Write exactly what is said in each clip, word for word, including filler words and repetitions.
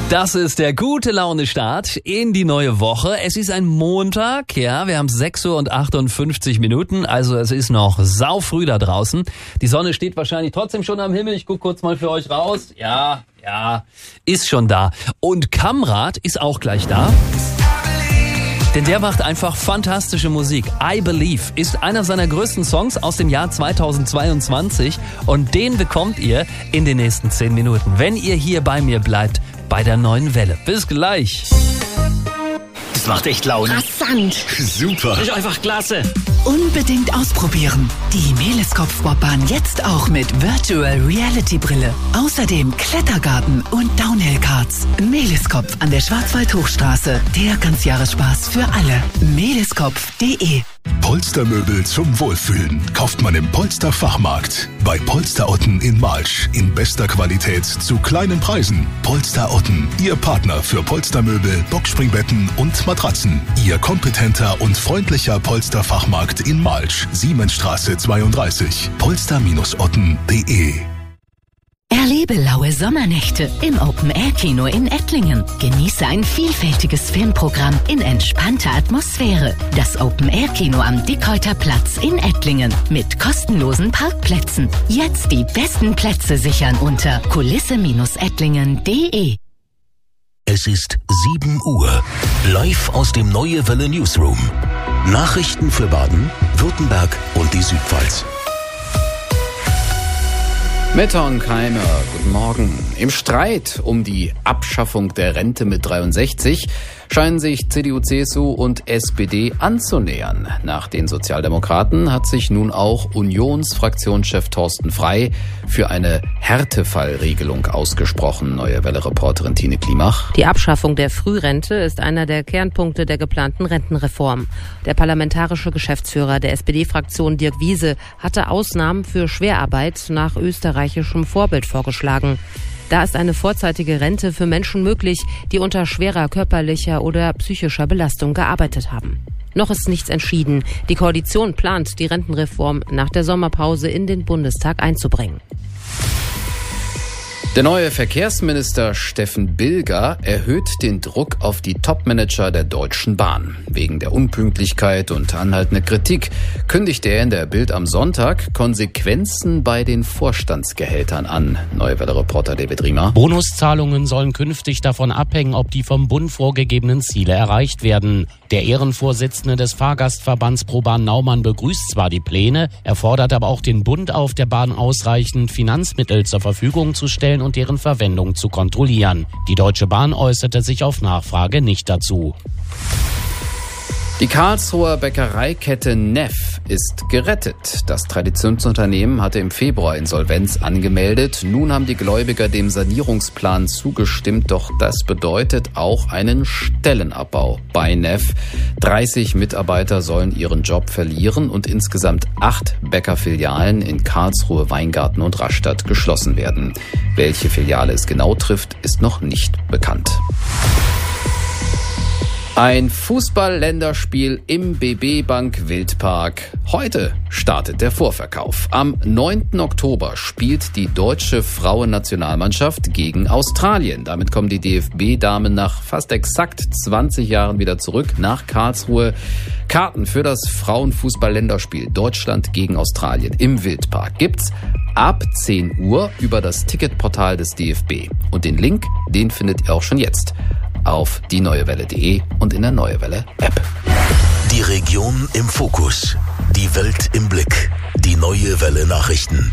Das ist der gute Laune-Start in die neue Woche. Es ist ein Montag, ja, wir haben sechs Uhr und achtundfünfzig Minuten, also es ist noch saufrüh da draußen. Die Sonne steht wahrscheinlich trotzdem schon am Himmel, ich gucke kurz mal für euch raus. Ja, ja, ist schon da. Und Kamrat ist auch gleich da. Denn der macht einfach fantastische Musik. I Believe ist einer seiner größten Songs aus dem Jahr zweitausendzweiundzwanzig und den bekommt ihr in den nächsten zehn Minuten, wenn ihr hier bei mir bleibt, bei der neuen Welle. Bis gleich. Das macht echt Laune. Rasant. Super. Ist einfach klasse. Unbedingt ausprobieren. Die Mehleskopf-Bobbahn jetzt auch mit Virtual Reality Brille. Außerdem Klettergarten und Downhill-Karts. Mehleskopf an der Schwarzwald-Hochstraße. Der Ganzjahresspaß für alle. mehleskopf punkt de. Polstermöbel zum Wohlfühlen kauft man im Polster-Fachmarkt. Bei Polster Otten in Malsch in bester Qualität zu kleinen Preisen. Polster Otten, Ihr Partner für Polstermöbel, Boxspringbetten und Matratzen. Ihr kompetenter und freundlicher Polster-Fachmarkt in Malsch, Siemensstraße zweiunddreißig. polster otten punkt de. Erlebe laue Sommernächte im Open-Air-Kino in Ettlingen. Genieße ein vielfältiges Filmprogramm in entspannter Atmosphäre. Das Open-Air-Kino am Dickhäuter Platz in Ettlingen mit kostenlosen Parkplätzen. Jetzt die besten Plätze sichern unter kulisse Bindestrich ettlingen punkt de. Es ist sieben Uhr. Live aus dem Neue Welle Newsroom. Nachrichten für Baden, Württemberg und die Südpfalz. Mit Hornheimer, guten Morgen. Im Streit um die Abschaffung der Rente mit dreiundsechzig scheinen sich C D U, C S U und S P D anzunähern. Nach den Sozialdemokraten hat sich nun auch Unionsfraktionschef Thorsten Frey für eine Härtefallregelung ausgesprochen. Neue Welle-Reporterin Tine Klimach. Die Abschaffung der Frührente ist einer der Kernpunkte der geplanten Rentenreform. Der parlamentarische Geschäftsführer der S P D-Fraktion Dirk Wiese hatte Ausnahmen für Schwerarbeit nach österreichischem Vorbild vorgeschlagen. Da ist eine vorzeitige Rente für Menschen möglich, die unter schwerer körperlicher oder psychischer Belastung gearbeitet haben. Noch ist nichts entschieden. Die Koalition plant, die Rentenreform nach der Sommerpause in den Bundestag einzubringen. Der neue Verkehrsminister Steffen Bilger erhöht den Druck auf die Topmanager der Deutschen Bahn. Wegen der Unpünktlichkeit und anhaltender Kritik kündigte er in der Bild am Sonntag Konsequenzen bei den Vorstandsgehältern an. Neue Welle-Reporter David Riemer. Bonuszahlungen sollen künftig davon abhängen, ob die vom Bund vorgegebenen Ziele erreicht werden. Der Ehrenvorsitzende des Fahrgastverbands ProBahn Naumann begrüßt zwar die Pläne, er fordert aber auch den Bund auf, der Bahn ausreichend Finanzmittel zur Verfügung zu stellen und deren Verwendung zu kontrollieren. Die Deutsche Bahn äußerte sich auf Nachfrage nicht dazu. Die Karlsruher Bäckereikette Neff ist gerettet. Das Traditionsunternehmen hatte im Februar Insolvenz angemeldet. Nun haben die Gläubiger dem Sanierungsplan zugestimmt, doch das bedeutet auch einen Stellenabbau bei Neff. dreißig Mitarbeiter sollen ihren Job verlieren und insgesamt acht Bäckerfilialen in Karlsruhe, Weingarten und Rastatt geschlossen werden. Welche Filiale es genau trifft, ist noch nicht bekannt. Ein Fußball-Länderspiel im B B Bank Wildpark. Heute startet der Vorverkauf. Am neunten Oktober spielt die deutsche Frauennationalmannschaft gegen Australien. Damit kommen die D F B-Damen nach fast exakt zwanzig Jahren wieder zurück nach Karlsruhe. Karten für das Frauenfußball-Länderspiel Deutschland gegen Australien im Wildpark gibt's ab zehn Uhr über das Ticketportal des D F B. Und den Link, den findet ihr auch schon jetzt auf die neue welle punkt de und in der Neue Welle App. Die Region im Fokus, die Welt im Blick, die Neue Welle Nachrichten.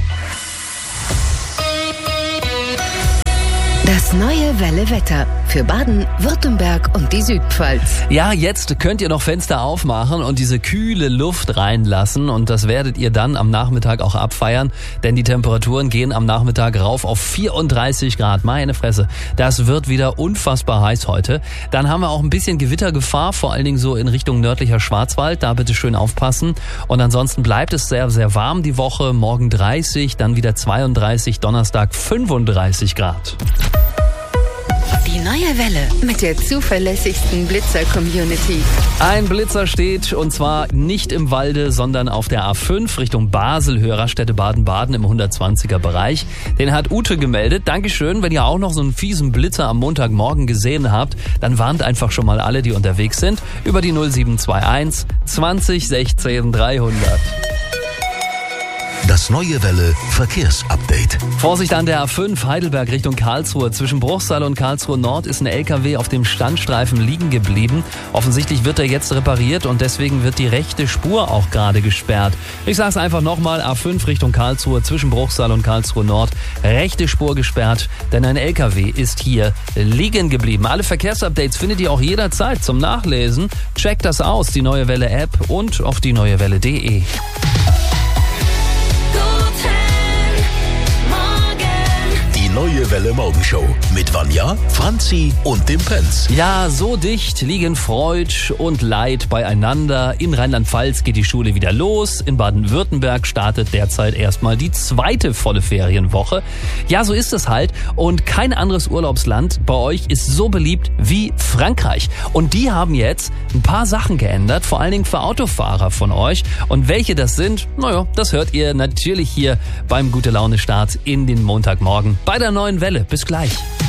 Das Neue Welle Wetter für Baden, Württemberg und die Südpfalz. Ja, jetzt könnt ihr noch Fenster aufmachen und diese kühle Luft reinlassen und das werdet ihr dann am Nachmittag auch abfeiern, denn die Temperaturen gehen am Nachmittag rauf auf vierunddreißig Grad. Meine Fresse, das wird wieder unfassbar heiß heute. Dann haben wir auch ein bisschen Gewittergefahr, vor allen Dingen so in Richtung nördlicher Schwarzwald, da bitte schön aufpassen. Und ansonsten bleibt es sehr, sehr warm die Woche, morgen dreißig, dann wieder zweiunddreißig, Donnerstag fünfunddreißig Grad. Die Die neue Welle mit der zuverlässigsten Blitzer-Community. Ein Blitzer steht, und zwar nicht im Walde, sondern auf der A fünf Richtung Basel, Höhe Raststätte Baden-Baden im hundertzwanziger Bereich. Den hat Ute gemeldet. Dankeschön. Wenn ihr auch noch so einen fiesen Blitzer am Montagmorgen gesehen habt, dann warnt einfach schon mal alle, die unterwegs sind, über die null sieben zwei eins zwanzig sechzehn dreihundert. Das neue Welle Verkehrsupdate. Vorsicht an der A fünf Heidelberg Richtung Karlsruhe. Zwischen Bruchsal und Karlsruhe Nord ist ein L K W auf dem Standstreifen liegen geblieben. Offensichtlich wird er jetzt repariert und deswegen wird die rechte Spur auch gerade gesperrt. Ich sag's einfach nochmal, A fünf Richtung Karlsruhe zwischen Bruchsal und Karlsruhe Nord. Rechte Spur gesperrt, denn ein L K W ist hier liegen geblieben. Alle Verkehrsupdates findet ihr auch jederzeit zum Nachlesen. Checkt das aus, die Neue Welle App und auf die neue welle punkt de. Neue Welle Morgenshow mit Vanja, Franzi und dem Prinz. Ja, so dicht liegen Freud und Leid beieinander. In Rheinland-Pfalz geht die Schule wieder los. In Baden-Württemberg startet derzeit erstmal die zweite volle Ferienwoche. Ja, so ist es halt. Und kein anderes Urlaubsland bei euch ist so beliebt wie Frankreich. Und die haben jetzt ein paar Sachen geändert, vor allen Dingen für Autofahrer von euch. Und welche das sind, naja, das hört ihr natürlich hier beim Gute-Laune-Start in den Montagmorgen bei der neuen Welle. Bis gleich.